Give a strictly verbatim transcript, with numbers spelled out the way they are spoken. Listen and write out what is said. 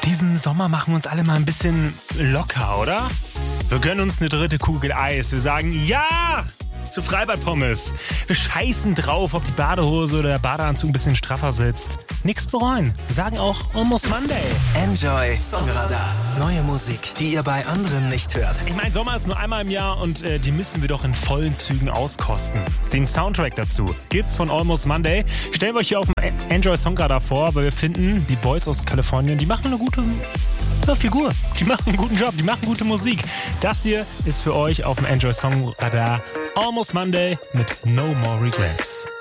Diesen Sommer machen wir uns alle mal ein bisschen locker, oder? Wir gönnen uns eine dritte Kugel Eis. Wir sagen ja zu Freibad-Pommes. Wir scheißen drauf, ob die Badehose oder der Badeanzug ein bisschen straffer sitzt. Nix bereuen. Wir sagen auch Almost Monday. Enjoy Songradar. Neue Musik, die ihr bei anderen nicht hört. Ich meine, Sommer ist nur einmal im Jahr und äh, die müssen wir doch in vollen Zügen auskosten. Den Soundtrack dazu gibt's von Almost Monday. Stellen wir euch hier auf dem Enjoy Songradar vor, weil wir finden, die Boys aus Kalifornien, die machen eine gute ja, Figur. Die machen einen guten Job, die machen gute Musik. Das hier ist für euch auf dem Enjoy Songradar Almost Monday mit No More Regrets.